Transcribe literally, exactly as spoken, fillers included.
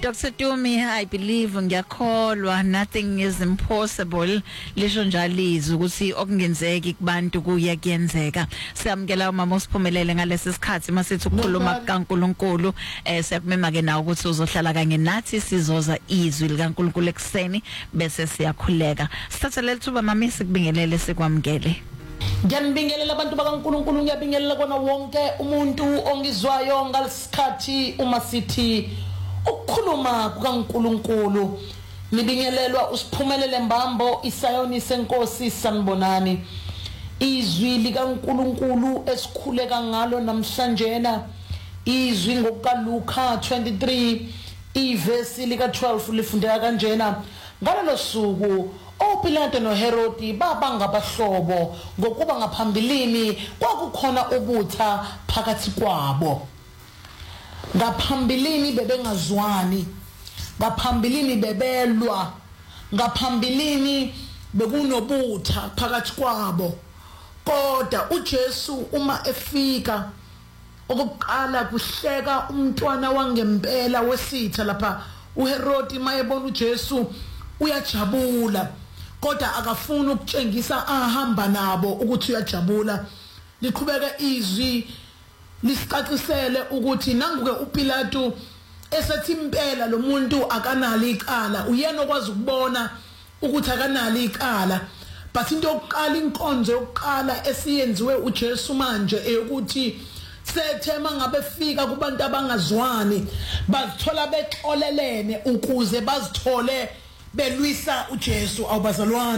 Doctor Dumi, I believe ngiyakholwa nothing is impossible. Lisho njalo izwi ukuthi okungenzeki kubantu kuya kuyenzeka. Siyamkela umama usiphumelele ngalesi sikhathi masithi ukukhuluma kaNkulunkulu. Eh siyakumema ke nawe ukuthi uzohlala kanye nathi sizoza izwi likaNkulunkulu ekseni bese siyakhuleka. Sithathe lethuba mama sikubingelele sikwamkele. Ngiyanibingelela abantu bakaNkulunkulu, ngiyabingelela kona wonke umuntu ongizwayo ngalesikhathi uma sithi ukukhuluma kukaNkulunkulu. Nibingelelwa usiphumelele Mbambo, Isayoni Senkosi sanibonani. Izwi likaNkulunkulu esikhuleka ngalo namhlanjena izwi ngokukaLuka twenty-three ivesi lika twelve lifundeka kanjena. Ngalelo suku uPilato noHerodi baba ngabahlobo ngokuba ngaphambilini kwakukhona ubutha phakathi kwabo. Ngaphambilini bebengazwani, ngaphambilini bebelwa, ngaphambilini bekunobutha phakathi kwabo. Kodwa uJesu uma efika okuqala kuhleka umntwana wangempela wesitha lapha. uHerodi mayebona uJesu uyajabula, kodwa akafuni ukutshengisa ahamba nabo ukuthi uyajabula. Liqhubeke izwi lisicacisele ukuthi nanguke uPilato esethi impela lo muntu akanalo icala, uyena okwazi ukubona ukuthi akanalo icala. But into yokuqala, inkonzo yokuqala esiyenziwe uJesu manje eyokuthi sethema ngabe fika kubantu abangazwani bazithola bexolelene ukuze bazithole belwisa uJesu awubazalwane.